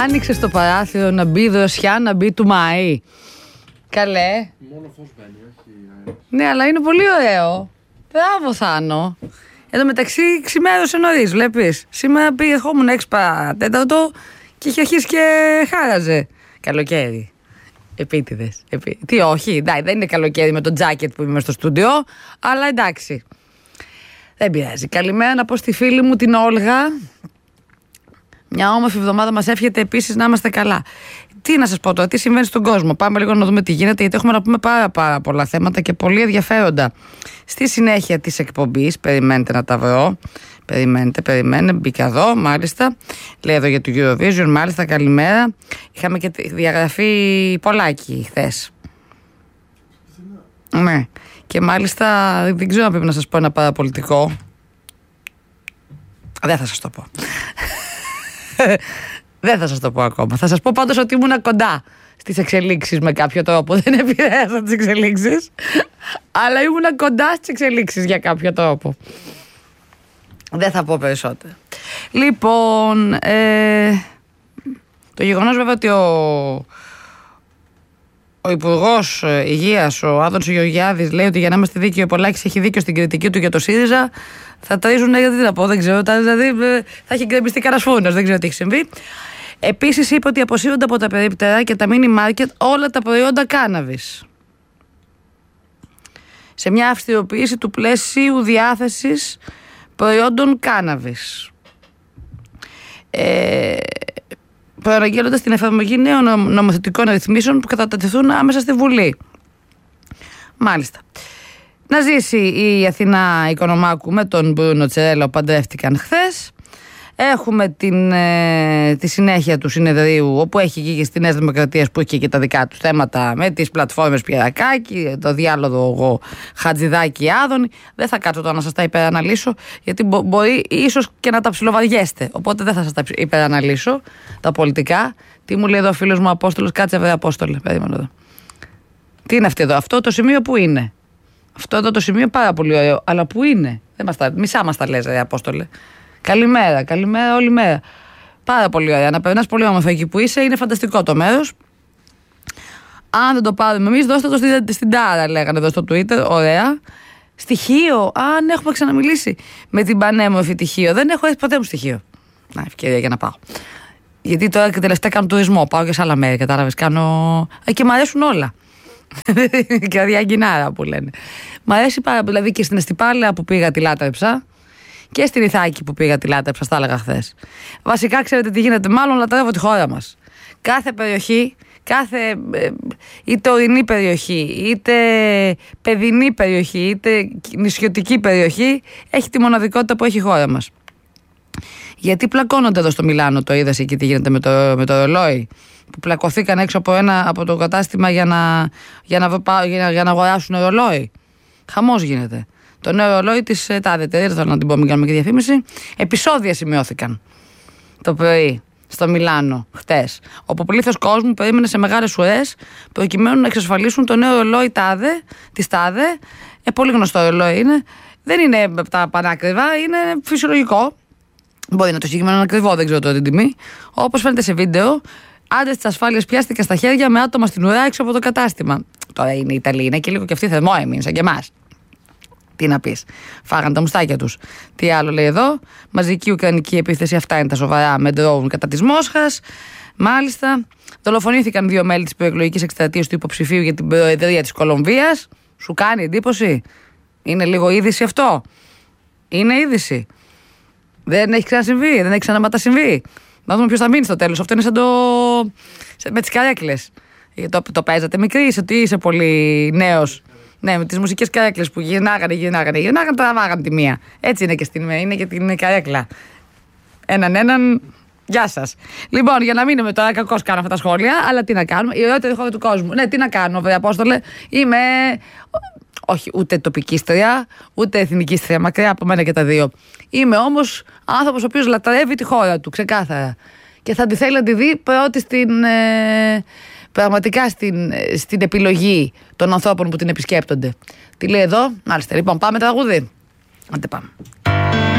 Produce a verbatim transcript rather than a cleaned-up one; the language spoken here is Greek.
άνοιξε το παράθυρο να μπει δροσιά, να μπει του Μάη. Καλέ. Μόνο φως μπαίνει, όχι. Ναι, αλλά είναι πολύ ωραίο. Μπράβο, Θάνο. Εν τω μεταξύ ξημέρωσε νωρίς, βλέπεις. Σήμερα πήγε, ερχόμουν έξι παρά τέταρτο και είχε αρχίσει και χάραζε. Καλοκαίρι. Επίτηδες. Επί... Τι, όχι, εντάξει, δεν είναι καλοκαίρι με το τζάκετ που είμαι στο στούντιο, αλλά εντάξει. Δεν πειράζει. Καλημέρα να πω στη φίλη μου την Όλγα. Μια όμορφη εβδομάδα μας εύχεται επίσης να είμαστε καλά. Τι να σας πω τώρα, τι συμβαίνει στον κόσμο. Πάμε λίγο να δούμε τι γίνεται, γιατί έχουμε να πούμε πάρα, πάρα πολλά θέματα και πολύ ενδιαφέροντα. Στη συνέχεια της εκπομπής, περιμένετε να τα βρω. Περιμένετε, περιμένετε. Μπήκα εδώ, μάλιστα. Λέει εδώ για το Eurovision, μάλιστα, καλημέρα. Είχαμε και διαγραφή Πολάκη χθες. Ναι. Και μάλιστα, δεν ξέρω αν πρέπει να σας πω ένα παραπολιτικό. Δεν θα σας το πω. Δεν θα σας το πω ακόμα. Θα σας πω πάντως ότι ήμουν κοντά στις εξελίξεις με κάποιο τρόπο. Δεν επηρέασα τις εξελίξεις, αλλά ήμουν κοντά στις εξελίξεις για κάποιο τρόπο. Δεν θα πω περισσότερα. Λοιπόν, ε, το γεγονός βέβαια ότι ο, ο Υπουργός Υγείας, ο Άδωνης Γεωργιάδης, λέει ότι για να είμαστε δίκαιοι ο Πολάκης έχει δίκιο στην κριτική του για το ΣΥΡΙΖΑ, θα τρίζουν, γιατί να πω, δεν ξέρω, δηλαδή θα έχει γκρεμιστεί κανένας φούρνος, δεν ξέρω τι έχει συμβεί. Επίσης είπε ότι αποσύρονται από τα περίπτερα και τα μίνι μάρκετ όλα τα προϊόντα κάναβης, σε μια αυστηροποίηση του πλαισίου διάθεσης προϊόντων κάναβης, ε, προαναγγέλλοντας την εφαρμογή νέων νομοθετικών ρυθμίσεων που κατατεθούν άμεσα στη Βουλή. Μάλιστα. Να ζήσει η Αθηνά Οικονομάκου με τον Μπρούνο Τσερέλο, παντρεύτηκαν χθες. Έχουμε την, ε, τη συνέχεια του συνεδρίου, όπου έχει και στη Νέα Δημοκρατία, που έχει και τα δικά του θέματα με τις πλατφόρμες Πιερακάκη, το διάλογο Χατζηδάκη Άδωνη. Δεν θα κάτσω τώρα να σας τα υπεραναλύσω, γιατί μπο, μπορεί ίσως και να τα ψιλοβαριέστε. Οπότε δεν θα σας τα υπεραναλύσω τα πολιτικά. Τι μου λέει εδώ ο φίλος μου Απόστολος, κάτσε βέβαια Απόστολε, περίμενε εδώ. Τι είναι αυτό εδώ, αυτό το σημείο που είναι. Αυτό εδώ το σημείο πάρα πολύ ωραίο, αλλά πού είναι. Δεν μας τα, μισά μας τα λες, ρε Απόστολε. Καλημέρα, καλημέρα όλη μέρα. Πάρα πολύ ωραία. Να περνάς πολύ όμορφα εκεί που είσαι, είναι φανταστικό το μέρος. Αν δεν το πάρουμε εμείς, δώστε το στην, στην Τάρα, λέγανε εδώ στο Twitter. Ωραία. Στοιχείο. Αν έχουμε ξαναμιλήσει με την πανέμορφη τυχείο. Δεν έχω έρθει ποτέ μου στοιχείο. Να, ευκαιρία για να πάω. Γιατί τώρα και τελευταία κάνω τουρισμό. Πάω και σε άλλα μέρη, κατάλαβες. Κάνω. Ε, και μ' αρέσουν όλα. Και αδιαγκινάρα που λένε. Μ' αρέσει πάρα πολύ. Δηλαδή και στην Εστιπάλαια που πήγα τη λάτρεψα. Και στην Ιθάκη που πήγα τη λάτρεψα, τα έλεγα χθες. Βασικά, ξέρετε τι γίνεται. Μάλλον λατρεύω τη χώρα μας. Κάθε περιοχή, κάθε ε, είτε ορεινή περιοχή, είτε παιδινή περιοχή, είτε νησιωτική περιοχή, έχει τη μοναδικότητα που έχει η χώρα μας. Γιατί πλακώνονται εδώ στο Μιλάνο, το είδες εκεί τι γίνεται με το, με το ρολόι, που πλακωθήκαν έξω από, ένα, από το κατάστημα για να, για να, για να, για να αγοράσουν ρολόι. Χαμός γίνεται. Το νέο ρολόι της ΤΑΔΕ, δεν θέλω να την πω, μην κάνουμε και διαφήμιση. Επεισόδια σημειώθηκαν το πρωί στο Μιλάνο χτες, όπου πλήθος κόσμου περίμενε σε μεγάλες ουρές προκειμένου να εξασφαλίσουν το νέο ρολόι ΤΑΔΕ, της ΤΑΔΕ. Ε, πολύ γνωστό ρολόι είναι. Δεν είναι τα πανάκριβα, είναι φυσιολογικό. Μπορεί να το συγκεκριμένο είναι ακριβό, δεν ξέρω τώρα την τιμή. Όπως φαίνεται σε βίντεο, άντρες της ασφάλειας πιάστηκαν στα χέρια με άτομα στην ουρά έξω από το κατάστημα. Τώρα είναι η Ιταλία, είναι και λίγο και αυτοί θερμόαιμοι, σαν και εμάς. Τι να πεις, φάγαν τα μουστάκια τους. Τι άλλο λέει εδώ, μαζική ουκρανική επίθεση, αυτά είναι τα σοβαρά, με ντρόουν κατά της Μόσχας. Μάλιστα, δολοφονήθηκαν δύο μέλη της προεκλογικής εκστρατείας του υποψηφίου για την προεδρία της Κολομβίας. Σου κάνει εντύπωση? Είναι λίγο είδηση αυτό? Είναι είδηση? Δεν έχει ξανασυμβεί, δεν έχει ξαναματασυμβεί. Να δούμε ποιος θα μείνει στο τέλος. Αυτό είναι σαν το. Με τις καρέκλες. Το, το παίζατε μικρή, είσαι ότι είσαι πολύ νέος. Ναι, με τις μουσικές καρέκλες που γυρνάγανε, γυρνάγανε, γυρνάγανε, τραβάγανε τη μία. Έτσι είναι και στην είναι και την καρέκλα. Έναν έναν, γεια σας. Λοιπόν, για να μείνουμε τώρα, κακώς κάνω αυτά τα σχόλια, αλλά τι να κάνουμε. Η ωραιότερη χώρα του κόσμου. Ναι, τι να κάνω, βέβαια, Απόστολε. Είμαι. Όχι, ούτε τοπικίστρια, ούτε εθνικίστρια, μακριά από μένα και τα δύο. Είμαι όμως άνθρωπος ο οποίος λατρεύει τη χώρα του, ξεκάθαρα. Και θα τη θέλει να τη δει πρώτη στην. Ε, πραγματικά στην, στην επιλογή των ανθρώπων που την επισκέπτονται. Τι λέει εδώ, μάλιστα. Λοιπόν, πάμε τραγούδι. Άντε πάμε.